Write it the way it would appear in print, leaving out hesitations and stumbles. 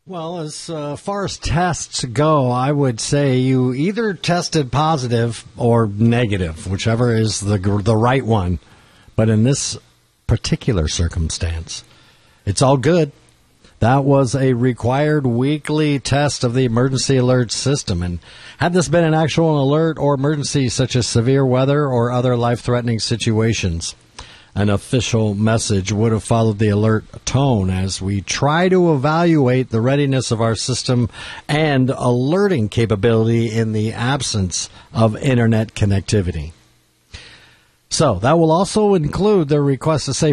Well, as far as tests go, I would say you either tested positive or negative, whichever is the right one. But in this particular circumstance, it's all good. That was a required weekly test of the emergency alert system. And had this been an actual alert or emergency such as severe weather or other life-threatening situations, an official message would have followed the alert tone as we try to evaluate the readiness of our system and alerting capability in the absence of internet connectivity. So that will also include the request to say